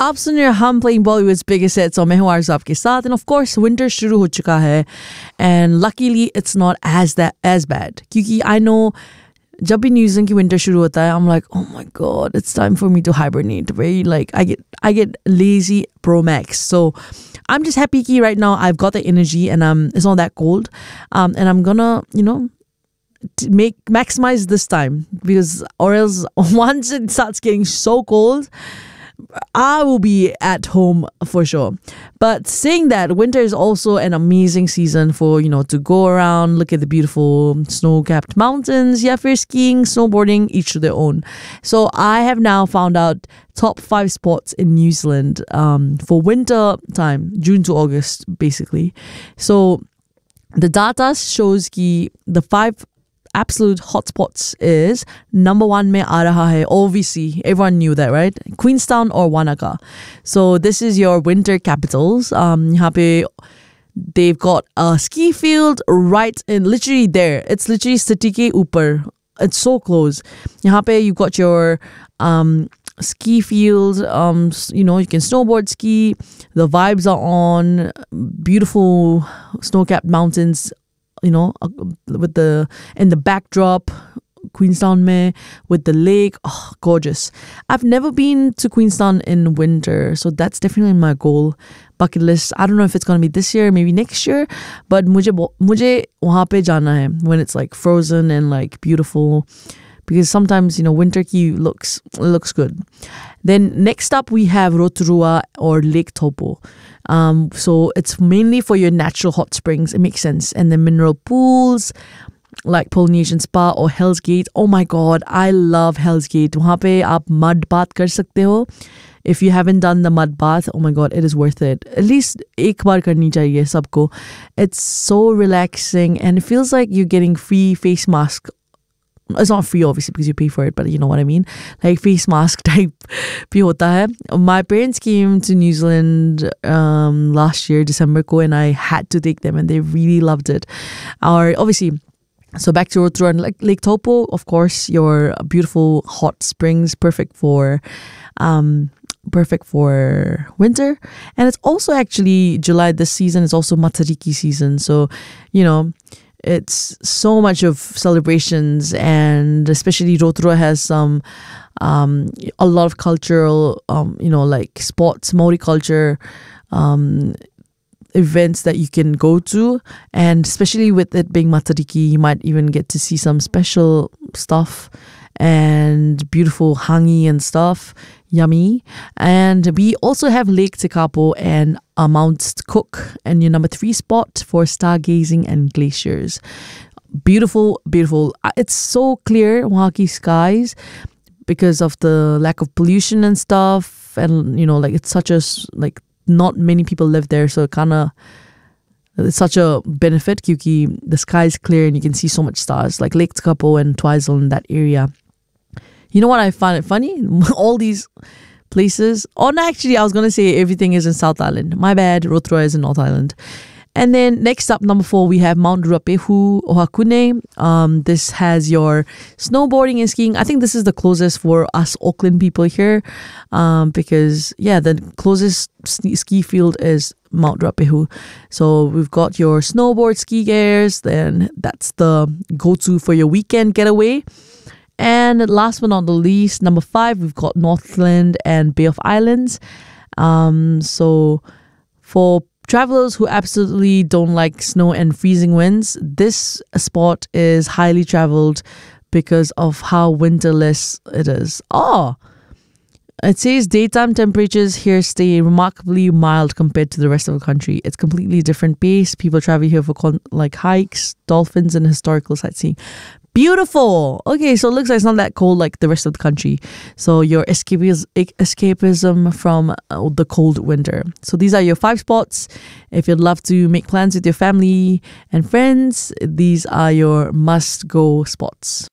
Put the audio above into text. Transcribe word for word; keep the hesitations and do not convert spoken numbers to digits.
आप सुन रहे हैं हम playing Bollywood's biggest hits और मैं हूँ आरज़ू आपके साथ and of course winter शुरू हो चुका है and luckily it's not as that as bad क्योंकि I know जब भी New Zealand की winter शुरू होता है I'm like oh my god it's time for me to hibernate very like I get I get lazy pro max so I'm just happy कि right now I've got the energy and um it's not that cold um and I'm gonna you know to make maximize this time because or else once it starts getting so cold I will be at home for sure. But saying that, winter is also an amazing season for, you know, to go around, look at the beautiful snow-capped mountains, yeah, for skiing, snowboarding, each to their own. So I have now found out top five spots in New Zealand um, for winter time, June to August, basically. So the data shows ki the five absolute hotspots is number one mein aa raha hai, obviously everyone knew that, right? Queenstown or Wanaka. So this is your winter capitals. um yahan pe they've got a ski field right in literally there. It's literally city ke upar. It's so close. Yahan pe you've got your um ski field, um you know, you can snowboard, ski, the vibes are on, beautiful snow-capped mountains, you know, with the in the backdrop, Queenstown mein, with the lake. Oh, gorgeous. I've never been to Queenstown in winter, so that's definitely my goal, bucket list. I don't know if it's going to be this year, maybe next year, but mujhe mujhe wahan pe jana hai when it's like frozen and like beautiful, because sometimes, you know, winter ki looks looks good. Then next up we have Rotorua or Lake Taupo. Um, so it's mainly for your natural hot springs. It makes sense. And then mineral pools like Polynesian Spa or Hell's Gate. Oh my god, I love Hell's Gate. Wahan pe aap mud bath kar sakte ho. If you haven't done the mud bath, oh my god, it is worth it. At least ek baar karni chahiye sabko. It's so relaxing and it feels like you're getting free face mask. It's not free obviously because you pay for it, but you know what I mean, like face mask type bhi hota hai. My parents came to New Zealand um, last year December ko and I had to take them and they really loved it. Our obviously, so back to Rotorua and like Lake Taupo, of course, your beautiful hot springs, perfect for um perfect for winter. And it's also actually July this season is also Matariki season, so you know it's so much of celebrations, and especially Rotorua has some um a lot of cultural um you know like sports, Maori culture um events that you can go to, and especially with it being Matariki you might even get to see some special stuff and beautiful hangi and stuff. Yummy. And we also have Lake Tekapo and uh, Mount Cook and your number three spot for stargazing and glaciers. Beautiful, beautiful. It's so clear, wahan ki skies, because of the lack of pollution and stuff, and you know like it's such a like not many people live there, so it kind of it's such a benefit kyunki the sky is clear and you can see so much stars like Lake Tekapo and Twizel in that area. You know what I find it funny? All these places. Oh, no, actually, I was going to say everything is in South Island. My bad. Rotorua is in North Island. And then next up, number four, we have Mount Ruapehu, Ohakune. Um, this has your snowboarding and skiing. I think this is the closest for us Auckland people here. Um, because, yeah, the closest ski field is Mount Ruapehu. So we've got your snowboard ski gears. Then that's the go-to for your weekend getaway. And last but not the least, number five, we've got Northland and Bay of Islands. Um, so for travelers who absolutely don't like snow and freezing winds, this spot is highly traveled because of how winterless it is. Oh, it says daytime temperatures here stay remarkably mild compared to the rest of the country. It's completely different pace. People travel here for con- like hikes, dolphins, and historical sightseeing. Beautiful. Okay, so it looks like it's not that cold like the rest of the country. So your escapism, escapism from uh, the cold winter. So these are your five spots. If you'd love to make plans with your family and friends, these are your must-go spots.